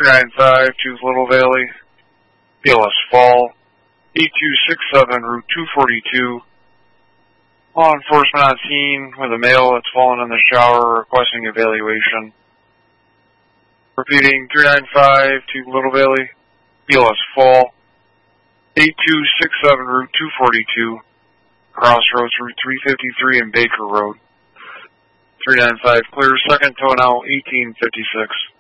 395 to Little Valley, BLS Fall, 8267 Route 242. Law enforcement on scene with a male that's fallen in the shower requesting evaluation. Repeating, 395 to Little Valley, BLS Fall, 8267 Route 242, Crossroads Route 353 and Baker Road. 395 clear, second tow now 1856.